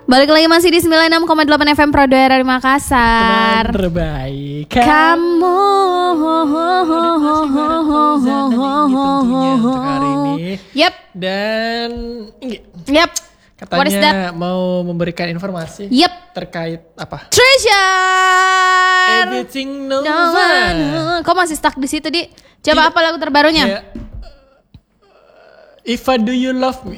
Balik lagi masih di 96,8 FM Pro Daerah di Makassar. Teman terbaik Kamu tentunya untuk hari ini. Yep. Dan Yep. What is that? katanya mau memberikan informasi Yep. terkait apa? Treasure. Everything No Nova. one. Kok masih stuck di situ, Di? Coba Tidak. apa lagu terbarunya? Kayak, If I do you love me?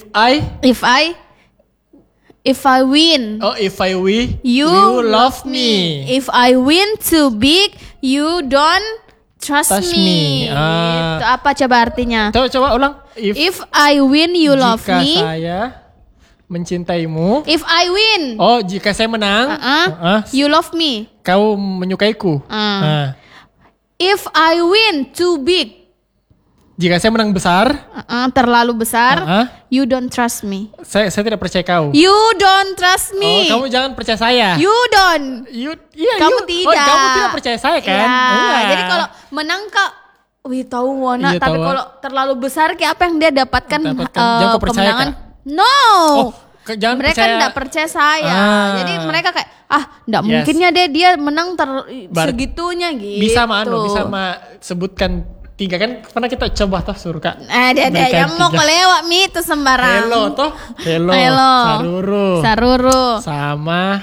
If I win, If I win, you love me. If I win too big, you don't trust Touch me. me. Ah. Itu apa coba artinya? Coba ulang. If I win, you love jika me. saya mencintaimu. If I win, Jika saya menang, you love me. kau menyukaiku. If I win too big, Jika saya menang besar, terlalu besar, you don't trust me. saya tidak percaya kau. You don't trust me. Kamu jangan percaya saya. You don't. Kamu tidak. Kamu tidak percaya saya kan? Ya, Iya. jadi kalau menang kak, tahu Wona. Iya, Tapi tahu. kalau terlalu besar, kayak apa yang dia dapatkan? Jangan kau percaya, kemenangan? Kak. No. Jangan Mereka percaya. tidak percaya saya. Jadi mereka kayak tidak Yes. mungkinnya dia menang Bar- segitunya gitu. Bisa sebutkan 3 kan pernah kita coba toh suruh Kak. Ada berikan yang mau 3. kelewat mi itu sembarang. Hello. Saruru. Sama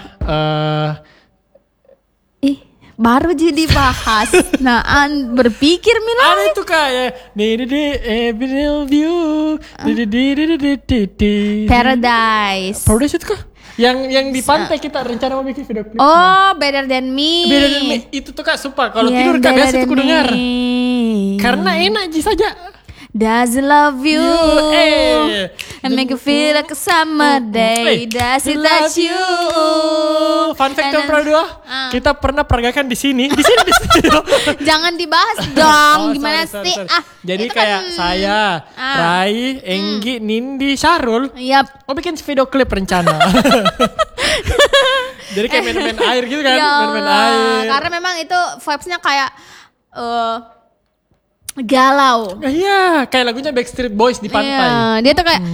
Baru jadi bahas. Berpikir Mila. ada itu Kak ya. Every view. Paradise. Paradise itu Kak. Yang di pantai kita rencana mau bikin video klip. Better than me. Beda dengan itu tuh Kak, sumpah. Kalau Yeah, tidur Kak better biasa tuh than aku dengar. me. Karena enak aja saja. Does it love you? And make you feel like a summer day. Does it touch you? Fun fact And yang pernah kita pernah peragakan di sini. Di sini. Jangan dibahas dong. Gimana sorry. sih? Jadi itu kayak kan- saya, Rai, Enggi, Nindi, Syarul Yap. mau bikin video klip rencana. Jadi kayak main-main air gitu kan, Ya main-main Allah, air. karena memang itu vibes-nya kayak galau. Iya, kayak lagunya Backstreet Boys di pantai. Iya, dia tuh kayak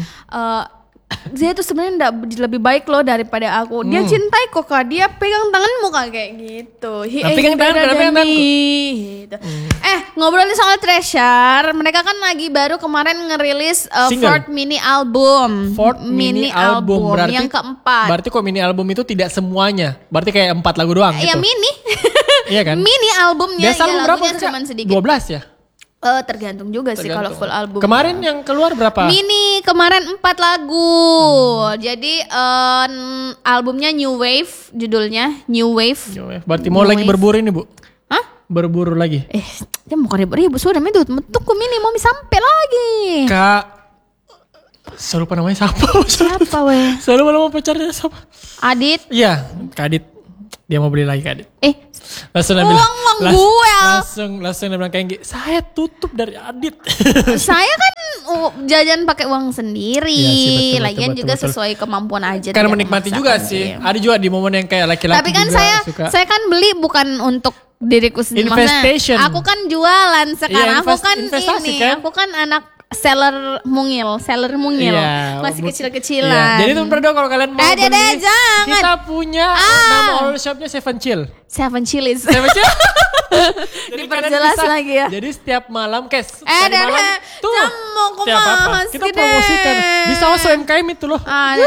dia tuh sebenarnya lebih baik loh daripada aku. Dia cintai kok Kak. Dia pegang tanganmu Kak kayak gitu. Pegang tanganku. Gitu. Ngobrolin soal Treasure, mereka kan lagi baru kemarin ngerilis Single. fourth mini album. Fourth mini album. Berarti, yang keempat. Berarti kok mini album itu tidak semuanya. Berarti kayak 4 lagu doang Ya gitu. mini. Iya kan? Mini albumnya. Biasa album berapa lagunya Kak? cuman sedikit. 12 ya? Tergantung juga sih kalau full album. Kemarin yang keluar berapa? Mini kemarin 4 lagu. Jadi albumnya New Wave, judulnya New Wave. Berarti mau New lagi Wave. berburu ini Bu? Hah? Berburu lagi? Dia mau ribut sudah itu. Tunggu Mini mau sampai lagi. Kak, saya lupa namanya siapa? Siapa weh? Saya lupa nama pacarnya siapa? Adit. Iya, Kak Adit. Dia mau beli lagi Kak Adit. Langsung dia uang bilang, gue. Langsung dia bilang kayak gini, saya tutup dari Adit. Saya kan jajan pakai uang sendiri. Iya sih, betul, Lagian betul, juga betul. sesuai kemampuan aja. Karena tidak menikmati memaksakan juga sih. Ada juga di momen yang kayak laki-laki Tapi kan juga suka. saya kan beli bukan untuk diriku sendiri. Investation. Maksudnya, aku kan jualan sekarang. Iya, aku kan investasi ini. kan? Aku kan anak seller mungil. Iya, Masih Iya. kecil-kecilan. Jadi teman berdua kalau kalian mau beli, jangan. kita punya nama all shopnya Seven Chill. Seven Chilies. Seven Chill. Jadi Diperjelas kalian bisa- lagi ya. Jadi setiap malam tadi dan malam tuh jamu setiap apa kumaha kita sih, promosikan. deh. Bisa masuk UMKM itu loh.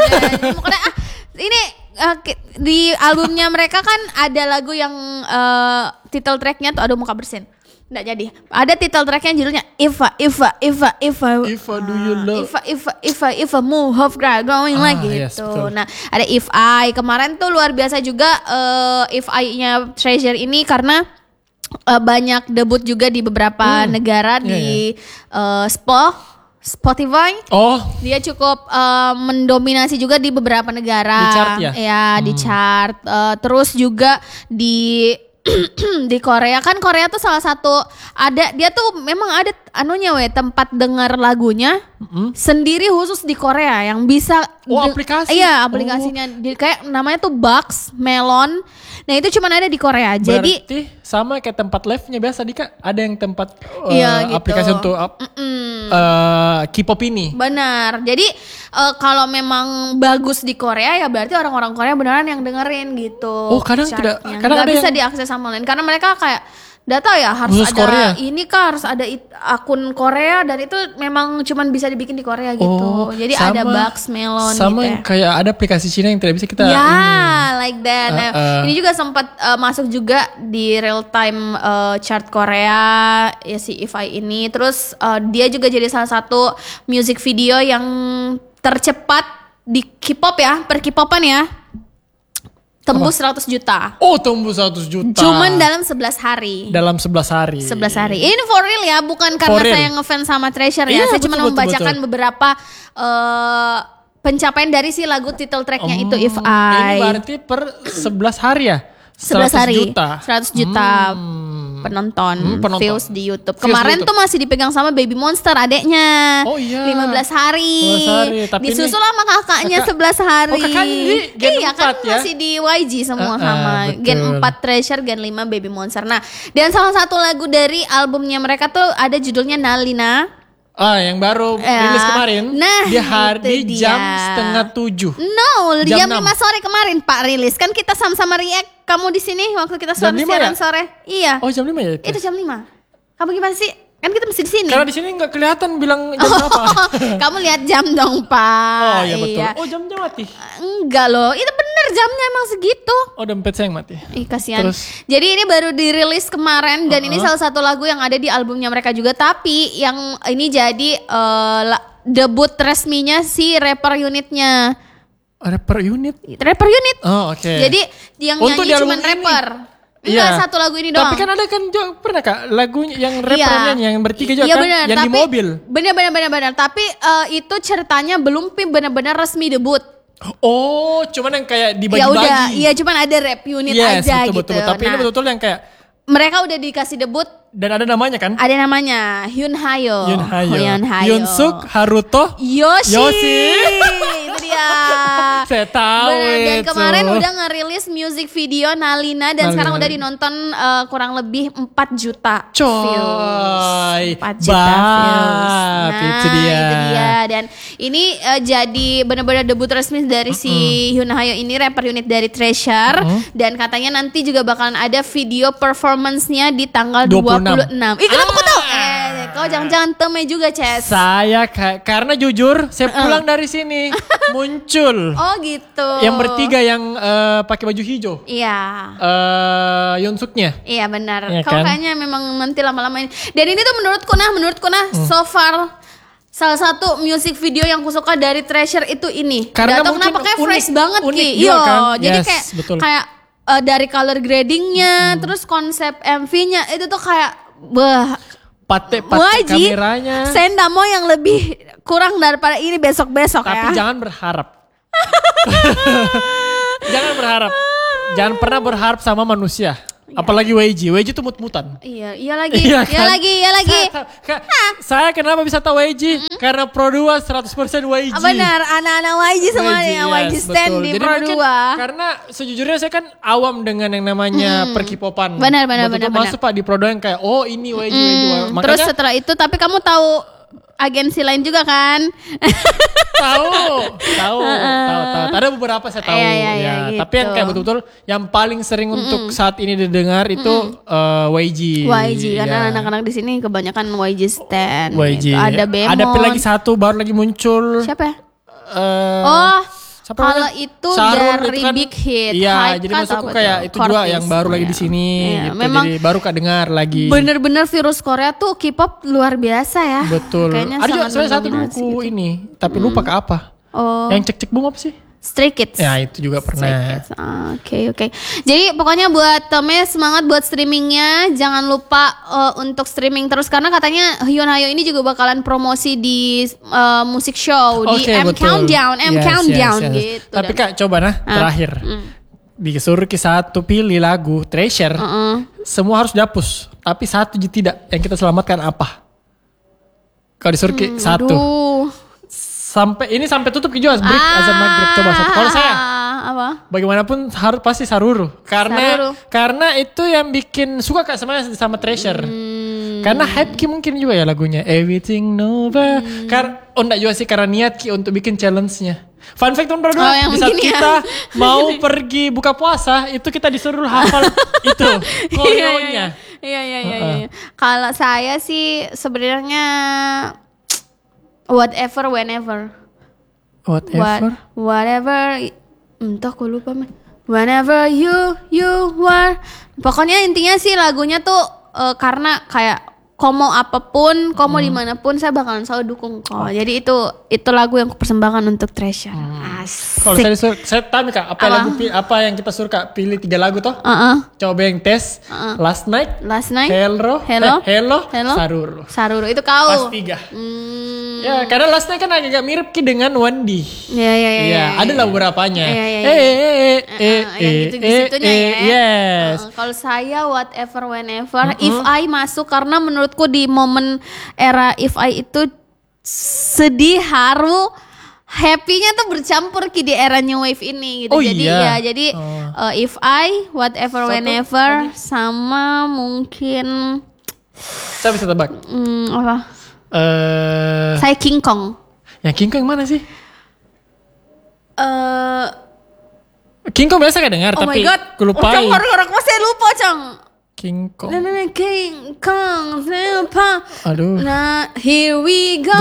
Ini di albumnya mereka kan ada lagu yang title tracknya tuh aduh muka bersin. Nggak jadi. Ada title tracknya judulnya Iva. If do you love? If move of going like yes, gitu. betul. Nah, ada If I kemarin tuh luar biasa juga If I-nya Treasure ini karena banyak debut juga di beberapa negara di Spotify. Dia cukup mendominasi juga di beberapa negara. Di chart ya? Ya, di chart. Terus juga di di Korea kan, Korea tuh salah satu dia tuh memang ada tempat dengar lagunya sendiri khusus di Korea yang bisa aplikasi. Iya, aplikasinya kayak namanya tuh Box Melon. Nah, itu cuma ada di Korea. Jadi Berarti sama kayak tempat live-nya biasa Dika, ada yang tempat iya, gitu. aplikasi untuk K-pop ini. Benar. Jadi kalau memang bagus di Korea ya berarti orang-orang Korea beneran yang dengerin gitu. Oh, kadang tidak, chartnya. kadang Nggak ada bisa yang diakses sama lain karena mereka kayak data ya harus khusus ada Korea. ini kah harus ada akun Korea dan itu memang cuman bisa dibikin di Korea gitu. Jadi sama- ada Bugs Melon sama gitu ya. kayak ada aplikasi Cina yang tidak bisa kita Ya, ini. like that. Nah, ini juga sempat masuk juga di real time chart Korea ya si Ify ini. Terus dia juga jadi salah satu music video yang tercepat di K-pop ya, per K-popan ya. Tembus 100 juta. Oh, tembus 100 juta. Cuman dalam 11 hari. dalam 11 hari. 11 hari. Ini for real ya, bukan For karena real. saya ngefans sama Treasure Iya, ya. Saya cuma betul, membacakan betul. beberapa pencapaian dari si lagu title tracknya itu If Ini I. berarti per 11 hari ya? 11 hari. 100 juta. 100 juta penonton, penonton. views di YouTube. Views Kemarin di YouTube. tuh masih dipegang sama Baby Monster adeknya. Oh iya. 15 hari. 15 hari, tapi disusul ini- sama kakaknya 11 hari. Oh, kakaknya di Gen iya, kan 4 ya? masih di YG semua sama. betul. Gen 4 Treasure, Gen 5 Baby Monster. Nah, dan salah satu lagu dari albumnya mereka tuh ada judulnya Nalina. Yang baru Ya. rilis kemarin. Nah, di hari itu di jam dia. 6:30. No, jam Jam 5 sore kemarin Pak rilis. Kan kita sama-sama react. Kamu di sini waktu kita Jam 5 siaran ya? sore. Iya. Oh, jam 5 ya itu? Itu jam 5. Kamu gimana sih? Kan kita masih di sini. Karena di sini nggak kelihatan bilang jam berapa. Kamu lihat jam dong, Pak. Oh iya betul. Oh, jam mati. Enggak loh, itu bener jamnya emang segitu. Oh, dompet saya yang mati. Ih, kasihan. Terus? Jadi ini baru dirilis kemarin dan ini salah satu lagu yang ada di albumnya mereka juga. Tapi yang ini jadi debut resminya si rapper unitnya. Rapper unit. Rapper unit. Oh, oke. Jadi yang Untuk nyanyi di cuma album ini? rapper. Iya. Enggak satu lagu ini doang. Tapi kan ada kan juga pernah Kak lagunya yang rapper Iya. nyanyi yang bertiga juga Iya kan benar, yang tapi, di mobil. Benar. Tapi itu ceritanya belum benar-benar resmi debut. Oh, cuman yang kayak Ya dibagi-bagi. udah, iya cuman ada rap unit Yes, aja betul, gitu. betul. Tapi ini Nah, betul-betul yang kayak mereka udah dikasih debut, dan ada namanya kan? ada namanya Hyun Hayo. Yun Hayo. Hyun Hayo. Yun Suk, Haruto. Yoshi. Yoshi. Itu dia. Saya tahu Bener, dan itu. kemarin udah ngerilis music video Nalina dan Nalina. sekarang udah dinonton kurang lebih 4 juta Coy, views. 4 juta bab, views. itu dia. Dan ini jadi benar-benar debut resmi dari si Hyun Hayo ini, rapper unit dari Treasure. Dan katanya nanti juga bakalan ada video performance-nya di tanggal 26. Ih, kenapa kau tahu? Kau jangan-jangan teme juga, Ces. Saya karena jujur saya pulang dari sini muncul Oh gitu. yang bertiga yang pakai baju hijau. Iya. Yonsuknya. Iya benar. Iya Kau kan? kayaknya memang nanti lama-lama ini. Dan ini tuh menurutku nah so far salah satu music video yang kusuka dari Treasure itu ini. Karena Nggak tahu mungkin kenapa kayak unik- fresh banget unik Ki. juga Iya, kan? jadi Yes, kayak betul. kayak dari color gradingnya, terus konsep MV-nya itu tuh kayak wah. Patek Wajib, kameranya. saya nggak mau yang lebih kurang daripada ini besok-besok Tapi ya. jangan berharap. Jangan berharap. Jangan pernah berharap sama manusia. Apalagi WG. WG itu mut-mutan. Iya lagi, Iya iya kan? lagi. Saya kenapa bisa tahu WG? Karena Pro 2 100% WG. Benar, anak-anak YG semuanya, YG stand betul. di Jadi Pro mungkin 2. karena sejujurnya saya kan awam dengan yang namanya perkipopan. Benar. Betul-betul masuk Pak di Pro 2 yang kayak oh ini WG. Makanya Terus setelah itu, tapi kamu tahu agensi lain juga kan? tahu. Ada beberapa saya tahu Iya, ya. gitu. Tapi yang kayak betul-betul yang paling sering untuk saat ini didengar itu YG. YG Ya. karena anak-anak di sini kebanyakan YG stand. YG. Gitu. Ada Bemon. Ada lagi satu baru lagi muncul. Siapa ya? Eh, siapa kalau namanya? itu Shahrul dari itu kan, Big Hit. Iya, Hype jadi kan maksudku apa kayak tuh? itu juga Cortis. yang baru lagi di sini Iya, gitu. memang Jadi baru Kak dengar lagi. bener-bener virus Korea tuh K-pop luar biasa ya. Betul. Kayaknya Ada juga sangat saya satu mendominasi buku gitu. ini, tapi lupa ke apa. Oh, Yang cek-cek boom apa sih? Stray Kids. Ya, itu juga pernah. Oke. Jadi pokoknya buat Tome semangat buat streamingnya. Jangan lupa untuk streaming terus karena katanya Hyun Hayo ini juga bakalan promosi di musik show di Oke, M betul. Countdown, Yes. gitu. Tapi Dan- Kak coba terakhir. Disuruh ke satu pilih lagu Treasure. Semua harus dihapus. Tapi satu je tidak. Yang kita selamatkan apa? Kalau disuruh ke satu. Aduh. Sampai tutup juga break azan maghrib. Coba satu. Kalau saya apa? bagaimanapun harus pasti Saruru. Saruru. Karena itu yang bikin suka Kak sama Treasure. Karena hype Ki mungkin juga ya lagunya Everything Nova. Enggak juga sih karena niat Ki untuk bikin challenge-nya. Fun fact tahun baru di saat kita mau pergi buka puasa itu kita disuruh hafal itu koreonya. Iya. Kalau saya sih sebenarnya whatever whenever. Whatever. Entah aku lupa man. Whenever you are. Pokoknya intinya sih lagunya tuh karena kayak komo apapun, komo dimanapun saya bakalan selalu dukung kok. Jadi itu lagu yang kupersembahkan untuk Treasure. Asik. Kalau saya tahu Kak, apa yang kita suruh Kak pilih 3 lagu toh? Coba yang tes. Last Night. Hello. Saruro itu kau. Pas 3. Ya, karena Last Night kan agak mirip Ki dengan Wendy. Iya. Ada lah beberapanya. Yang gitu-gitunya ya. Yes. Kalau saya whatever whenever, If I masuk karena menurutku di momen era If I itu sedih, haru, happy-nya tuh bercampur Ki di era New Wave ini gitu. Jadi If I, whatever whenever, sama mungkin saya bisa tebak. Apa? Saya King Kong. Yang King Kong yang mana sih? King Kong biasa gak dengar tapi gue lupain. Orang saya lupa Cang. King Kong. King Kong, aduh. Nah, here we go.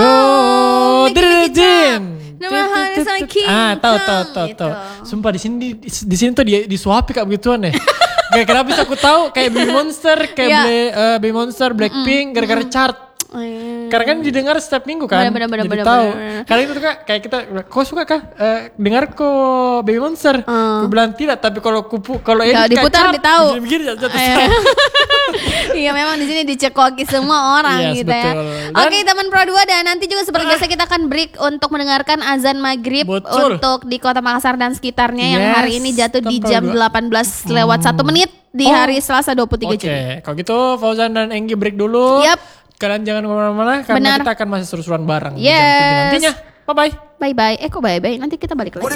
Tahu. Sumpah di sini tuh disuapi Kak begituan deh. Gara-gara bisa aku tahu kayak Baby Monster, Baby Monster, Blackpink gara-gara chart. Karena kan didengar setiap minggu kan. Bener. Tahu. Karena itu tuh Kak kayak kita, kau suka Kak dengar kok Baby Monster? Aku bilang tidak, tapi kalau diputar ditahu. Begini jatuh. Iya memang di sini dicekoki semua orang gitu ya. Oke teman Pro 2 dan nanti juga seperti biasa kita akan break untuk mendengarkan azan maghrib untuk di Kota Makassar dan sekitarnya yang hari ini jatuh di jam 18 lewat 1 menit di hari Selasa 23 Juni. Oke, kalau gitu Fauzan dan Enggi break dulu. Kalian jangan kemana-mana karena kita akan masih seru-seruan bareng. Yes. Nantinya. Bye-bye. Bye-bye. Kok bye-bye? Nanti kita balik lagi.